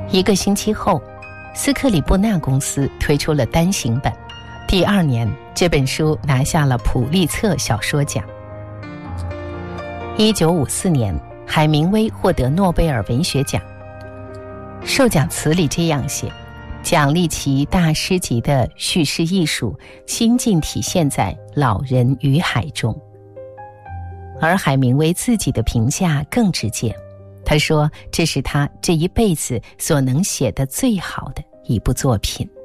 1个星期后，斯克里布纳公司推出了单行本，第2年这本书拿下了普利策小说奖。1954年，海明威获得诺贝尔文学奖，授奖词里这样写：奖励其大师级的叙事艺术，心境体现在老人与海中。而海明威自己的评价更直接，他说这是他这一辈子所能写的最好的一部作品。